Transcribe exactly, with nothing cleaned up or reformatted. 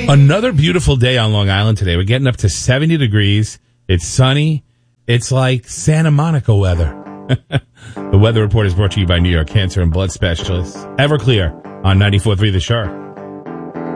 Another beautiful day on Long Island today. We're getting up to seventy degrees. It's sunny. It's like Santa Monica weather. The weather report is brought to you by New York Cancer and Blood Specialists. Everclear on ninety-four point three The Shark.